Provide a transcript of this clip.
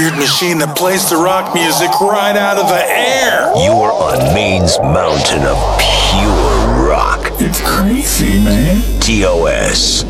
weird machine that plays the rock music right out of the air. You are on Maine's mountain of pure rock. It's crazy, man. TOS.